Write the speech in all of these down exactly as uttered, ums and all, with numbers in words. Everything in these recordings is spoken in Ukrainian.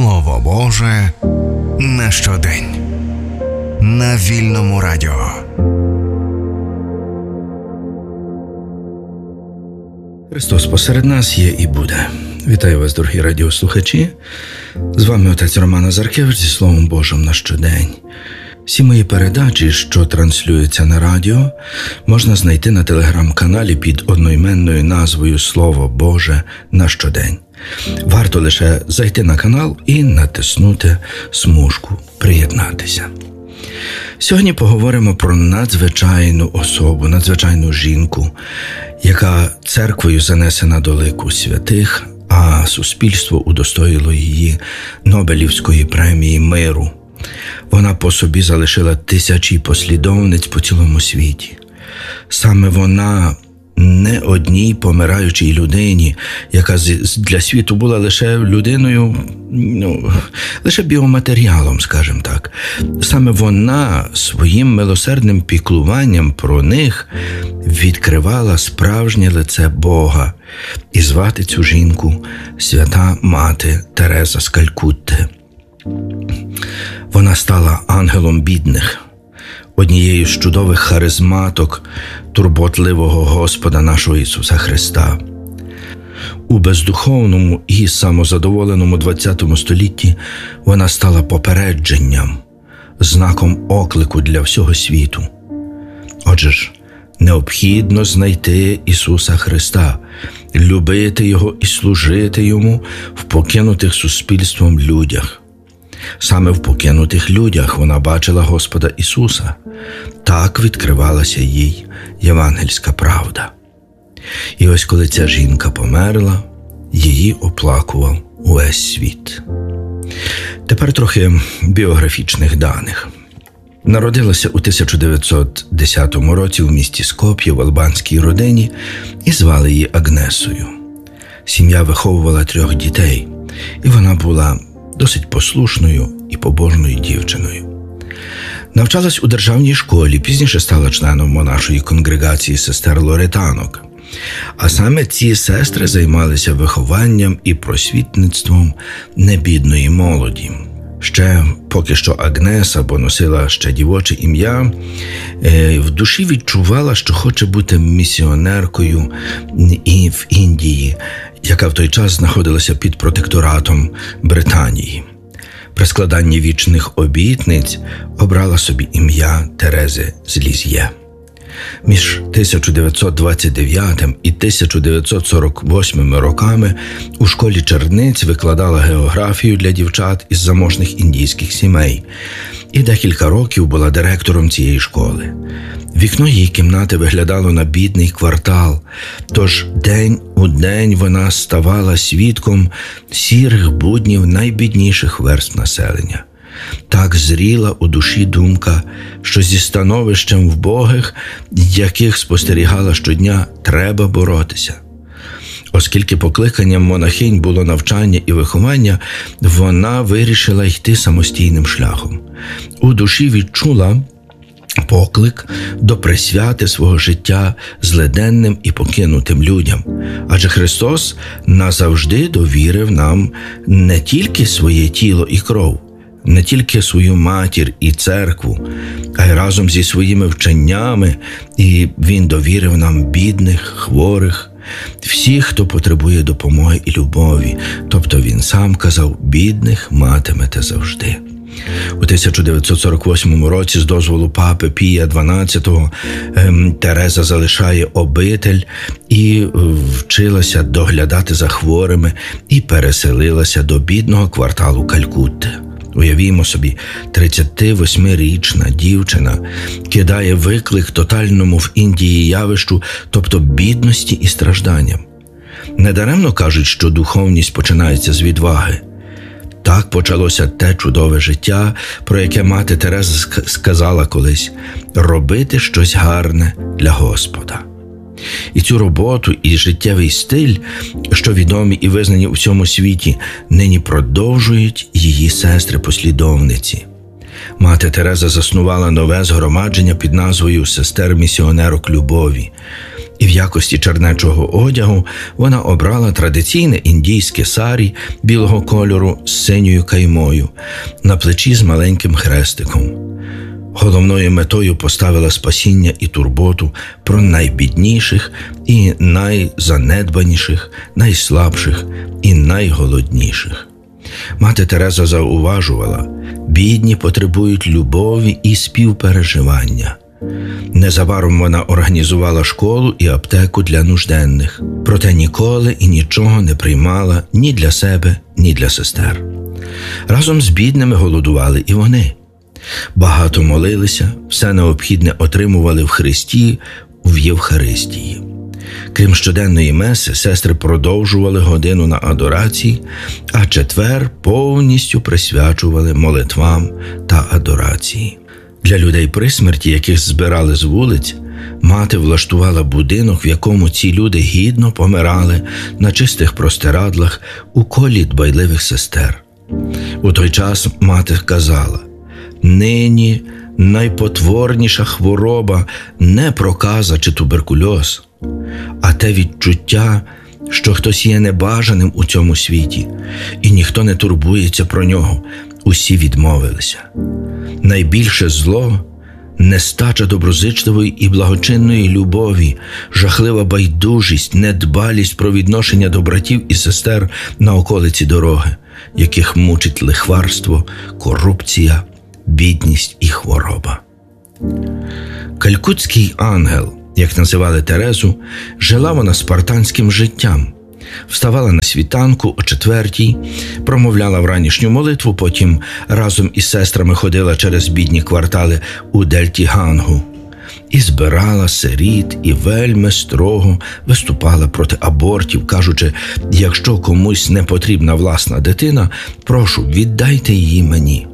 Слово Боже на щодень. На Вільному радіо. Христос посеред нас є і буде. Вітаю вас, дорогі радіослухачі. З вами отець Роман Азаркевич зі Словом Божим на щодень. Всі мої передачі, що транслюються на радіо, можна знайти на телеграм-каналі під одноіменною назвою «Слово Боже на щодень». Варто лише зайти на канал і натиснути смужку «Приєднатися». Сьогодні поговоримо про надзвичайну особу, надзвичайну жінку, яка церквою занесена до лику святих, а суспільство удостоїло її Нобелівської премії миру. Вона по собі залишила тисячі послідовниць по цілому світі. Саме вона не одній помираючій людині, яка для світу була лише людиною, ну, лише біоматеріалом, скажімо так. Саме вона своїм милосердним піклуванням про них відкривала справжнє лице Бога. І звати цю жінку свята мати Тереза з Калькутти. Вона стала ангелом бідних, однією з чудових харизматок турботливого Господа нашого Ісуса Христа. У бездуховному і самозадоволеному ХХ столітті вона стала попередженням, знаком оклику для всього світу. Отже ж, необхідно знайти Ісуса Христа, любити Його і служити Йому в покинутих суспільством людях. Саме в покинутих людях вона бачила Господа Ісуса. Так відкривалася їй євангельська правда. І ось коли ця жінка померла, її оплакував увесь світ. Тепер трохи біографічних даних. Народилася у тисяча дев'ятсот десятому році в місті Скоп'є в албанській родині і звали її Агнесою. Сім'я виховувала трьох дітей, і вона була досить послушною і побожною дівчиною. Навчалась у державній школі, пізніше стала членом монашої конгрегації сестер Лоретанок. А саме ці сестри займалися вихованням і просвітництвом небідної молоді. Ще поки що Агнеса, бо носила ще дівоче ім'я, в душі відчувала, що хоче бути місіонеркою і в Індії, яка в той час знаходилася під протекторатом Британії. При складанні вічних обітниць обрала собі ім'я Терези з Лізьє. Між тисяча дев'ятсот двадцять дев'ятим і тисяча дев'ятсот сорок восьмим роками у школі черниць викладала географію для дівчат із заможних індійських сімей і декілька років була директором цієї школи. Вікно її кімнати виглядало на бідний квартал, тож день у день вона ставала свідком сірих буднів найбідніших верств населення. Так зріла у душі думка, що зі становищем вбогих, яких спостерігала щодня, треба боротися. Оскільки покликанням монахинь було навчання і виховання, вона вирішила йти самостійним шляхом. У душі відчула поклик до присвяти свого життя злиденним і покинутим людям. Адже Христос назавжди довірив нам не тільки своє тіло і кров, не тільки свою матір і церкву, а й разом зі своїми вченнями, і Він довірив нам бідних, хворих, всіх, хто потребує допомоги і любові. Тобто Він сам казав: «Бідних матимете завжди». У тисяча дев'ятсот сорок восьмому році з дозволу папи Пія дванадцятого Тереза залишає обитель і вчилася доглядати за хворими і переселилася до бідного кварталу Калькутти. Уявімо собі, тридцятивосьмирічна дівчина кидає виклик тотальному в Індії явищу, тобто бідності і стражданням. Недаремно кажуть, що духовність починається з відваги. Так почалося те чудове життя, про яке мати Тереза сказала колись: «Робити щось гарне для Господа». І цю роботу і життєвий стиль, що відомі і визнані у всьому світі, нині продовжують її сестри-послідовниці. Мати Тереза заснувала нове згромадження під назвою «Сестер місіонерок любові». і в якості чернечого одягу вона обрала традиційне індійське сарі білого кольору з синьою каймою на плечі з маленьким хрестиком. Головною метою поставила спасіння і турботу про найбідніших і найзанедбаніших, найслабших і найголодніших. Мати Тереза зауважувала: бідні потребують любові і співпереживання. Незабаром вона організувала школу і аптеку для нужденних, проте ніколи і нічого не приймала ні для себе, ні для сестер. Разом з бідними голодували і вони. Багато молилися, все необхідне отримували в Христі, в Євхаристії. Крім щоденної меси, сестри продовжували годину на адорації, а четвер повністю присвячували молитвам та адорації. Для людей при смерті, яких збирали з вулиць, мати влаштувала будинок, в якому ці люди гідно помирали на чистих простирадлах у колі дбайливих сестер. У той час мати казала: «Нині найпотворніша хвороба не проказа чи туберкульоз, а те відчуття, що хтось є небажаним у цьому світі, і ніхто не турбується про нього, усі відмовилися. Найбільше зло – нестача доброзичливої і благочинної любові, жахлива байдужість, недбалість про відношення до братів і сестер на околиці дороги, яких мучить лихварство, корупція, бідність і хвороба». Калькутський ангел, як називали Терезу, жила вона спартанським життям. Вставала на світанку о четвертій, промовляла вранішню молитву, потім разом із сестрами ходила через бідні квартали у дельті Гангу і збирала сиріт, і вельми строго виступала проти абортів, кажучи: «Якщо комусь не потрібна власна дитина, прошу, віддайте її мені».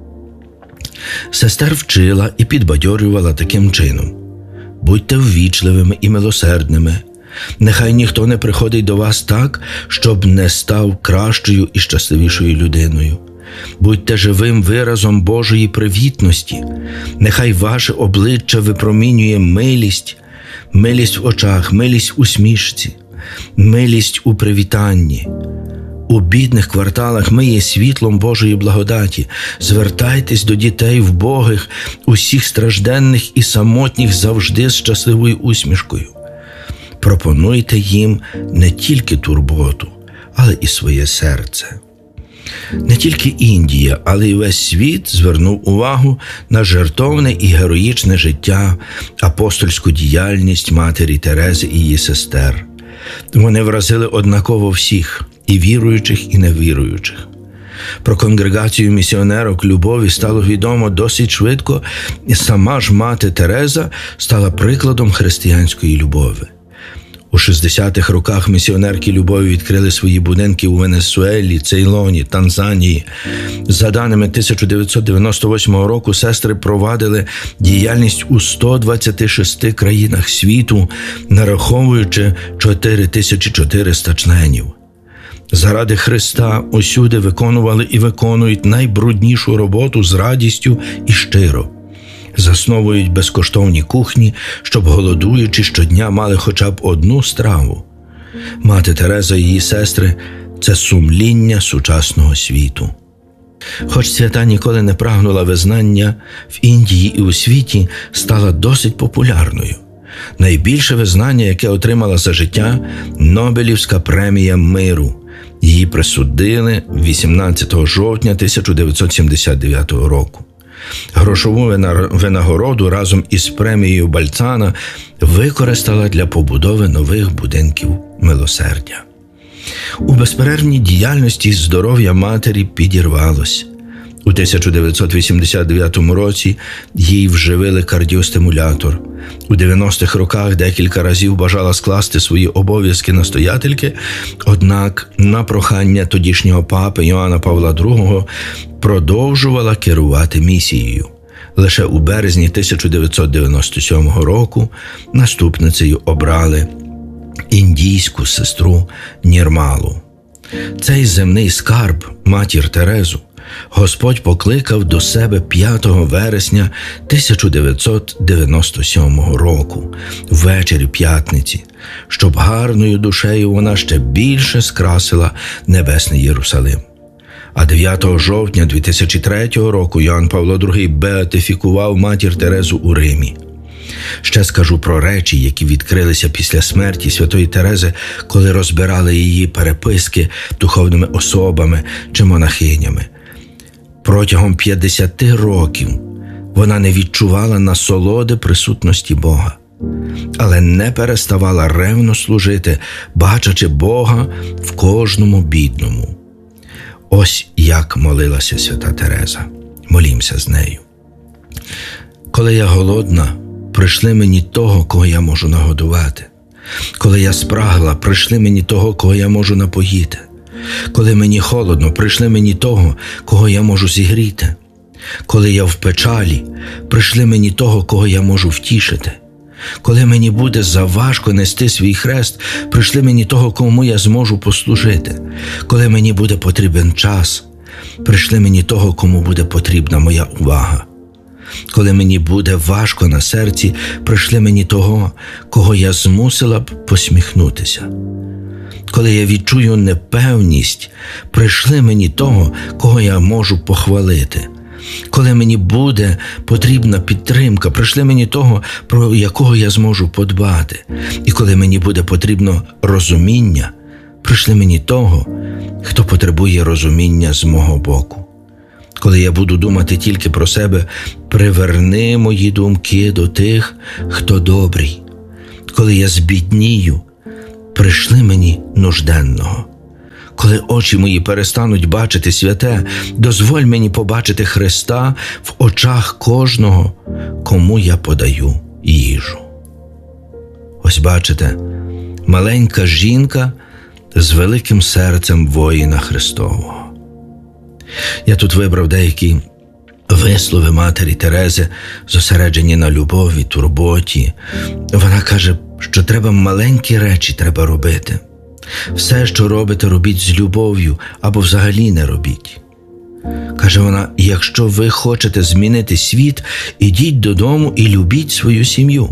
Сестер вчила і підбадьорювала таким чином: «Будьте ввічливими і милосердними. Нехай ніхто не приходить до вас так, щоб не став кращою і щасливішою людиною. Будьте живим виразом Божої привітності. Нехай ваше обличчя випромінює милість, милість в очах, милість в усмішці, милість у привітанні. У бідних кварталах ми є світлом Божої благодаті. Звертайтесь до дітей вбогих, усіх стражденних і самотніх завжди з щасливою усмішкою. Пропонуйте їм не тільки турботу, але і своє серце». Не тільки Індія, але й весь світ звернув увагу на жертовне і героїчне життя, апостольську діяльність матері Терези і її сестер. Вони вразили однаково всіх – і віруючих, і невіруючих. Про конгрегацію місіонерок любові стало відомо досить швидко, і сама ж мати Тереза стала прикладом християнської любові. У шістдесятих роках місіонерки любові відкрили свої будинки у Венесуелі, Цейлоні, Танзанії. За даними тисяча дев'ятсот дев'яносто восьмого року, сестри провадили діяльність у ста двадцяти шести країнах світу, нараховуючи чотири тисячі чотириста членів. Заради Христа усюди виконували і виконують найбруднішу роботу з радістю і щиро. Засновують безкоштовні кухні, щоб голодуючі щодня мали хоча б одну страву. Мати Тереза і її сестри – це сумління сучасного світу. Хоч свята ніколи не прагнула визнання, в Індії і у світі стала досить популярною. Найбільше визнання, яке отримала за життя – Нобелівська премія миру. Її присудили вісімнадцятого жовтня тисяча дев'ятсот сімдесят дев'ятого року. Грошову винагороду разом із премією Бальцана використала для побудови нових будинків милосердя. У безперервній діяльності здоров'я матері підірвалось. У тисяча дев'ятсот вісімдесят дев'ятому році їй вживили кардіостимулятор. У дев'яностих роках декілька разів бажала скласти свої обов'язки настоятельки, однак на прохання тодішнього папи Йоанна Павла другого продовжувала керувати місією. Лише у березні тисяча дев'ятсот дев'яносто сьомого року наступницею обрали індійську сестру Нірмалу. Цей земний скарб, матір Терезу, Господь покликав до себе п'ятого вересня тисяча дев'ятсот дев'яносто сьомого року, ввечері п'ятниці, щоб гарною душею вона ще більше скрасила небесний Єрусалим. А дев'ятого жовтня дві тисячі третього року Йоанн Павло другий беатифікував матір Терезу у Римі. Ще скажу про речі, які відкрилися після смерті святої Терези, коли розбирали її переписки духовними особами чи монахинями. Протягом п'ятдесяти років вона не відчувала насолоди присутності Бога, але не переставала ревно служити, бачачи Бога в кожному бідному. Ось як молилася свята Тереза. Молімся з нею. Коли я голодна, прийшли мені того, кого я можу нагодувати. Коли я спрагла, прийшли мені того, кого я можу напоїти. Коли мені холодно, прийшли мені того, кого я можу зігріти. Коли я в печалі, прийшли мені того, кого я можу втішити. Коли мені буде заважко нести свій хрест, прийшли мені того, кому я зможу послужити. Коли мені буде потрібен час, прийшли мені того, кому буде потрібна моя увага. Коли мені буде важко на серці, прийшли мені того, кого я змусила б посміхнутися. Коли я відчую непевність, прийшли мені того, кого я можу похвалити. Коли мені буде потрібна підтримка, прийшли мені того, про якого я зможу подбати. І коли мені буде потрібно розуміння, прийшли мені того, хто потребує розуміння з мого боку. Коли я буду думати тільки про себе, приверни мої думки до тих, хто добрий. Коли я збіднію, прийшли мені нужденного. Коли очі мої перестануть бачити святе, дозволь мені побачити Христа в очах кожного, кому я подаю їжу. Ось бачите, маленька жінка з великим серцем воїна Христового. Я тут вибрав деякі вислови матері Терези, зосереджені на любові, турботі. Вона каже, що треба маленькі речі треба робити. Все, що робите, робіть з любов'ю або взагалі не робіть. Каже вона, якщо ви хочете змінити світ, ідіть додому і любіть свою сім'ю.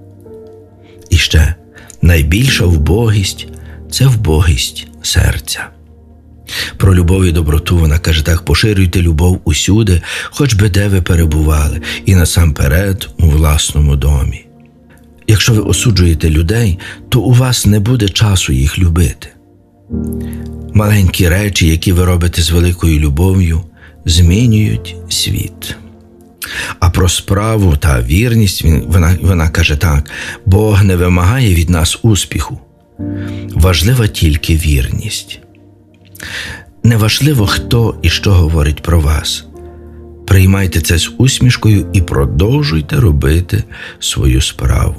І ще, найбільша вбогість – це вбогість серця. Про любов і доброту вона каже так, поширюйте любов усюди, хоч би де ви перебували, і насамперед у власному домі. Якщо ви осуджуєте людей, то у вас не буде часу їх любити. Маленькі речі, які ви робите з великою любов'ю, змінюють світ. А про справу та вірність вона, вона каже так, Бог не вимагає від нас успіху. Важлива тільки вірність. Неважливо, хто і що говорить про вас. Приймайте це з усмішкою і продовжуйте робити свою справу.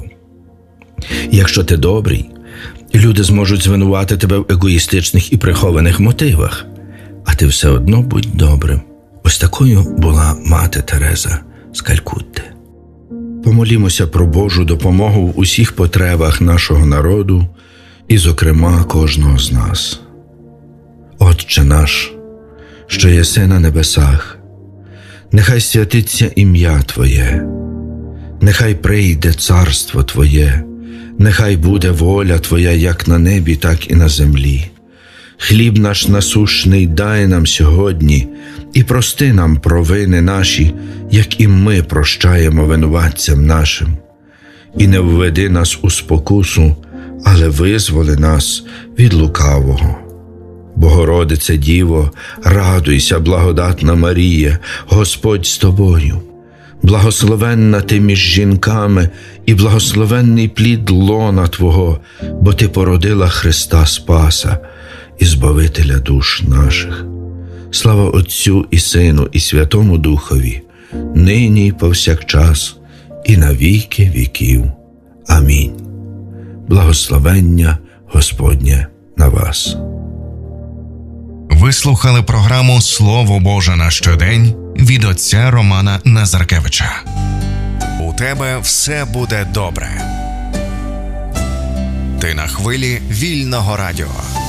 Якщо ти добрий, люди зможуть звинувати тебе в егоїстичних і прихованих мотивах, а ти все одно будь добрим. Ось такою була мати Тереза з Калькутти. Помолімося про Божу допомогу в усіх потребах нашого народу і, зокрема, кожного з нас. Отче наш, що єси на небесах, нехай святиться ім'я Твоє, нехай прийде царство Твоє, нехай буде воля Твоя як на небі, так і на землі. Хліб наш насущний дай нам сьогодні, і прости нам провини наші, як і ми прощаємо винуватцям нашим. І не введи нас у спокусу, але визволи нас від лукавого. Богородице Діво, радуйся, благодатна Марія, Господь з тобою. Благословенна ти між жінками і благословенний плід лона Твого, бо ти породила Христа Спаса і Збавителя душ наших. Слава Отцю і Сину і Святому Духові, нині і повсякчас, і на віки віків. Амінь. Благословення Господнє на вас. Ви слухали програму «Слово Боже на щодень» від отця Романа Назаркевича. У тебе все буде добре. Ти на хвилі вільного радіо.